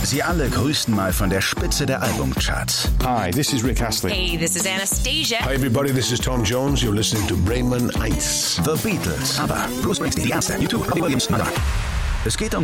Sie alle grüßten mal von der Spitze der Albumcharts. Hi, this is Rick Astley. Hey, this is Anastasia. Hi everybody, this is Tom Jones. You're listening to Bremen 1. The Beatles, aber Bruce Springsteen, die Ärzte, U2, Robbie Williams, Madonna. Es geht um